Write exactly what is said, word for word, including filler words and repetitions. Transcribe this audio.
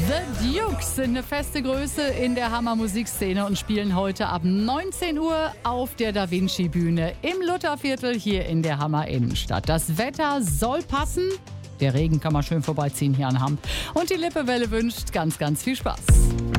The Dukes sind eine feste Größe in der Hammer-Musikszene und spielen heute ab neunzehn Uhr auf der Da Vinci Bühne im Lutherviertel hier in der Hammer-Innenstadt. Das Wetter soll passen. Der Regen kann mal schön vorbeiziehen hier an Hamm. Und die Lippewelle wünscht ganz, ganz viel Spaß.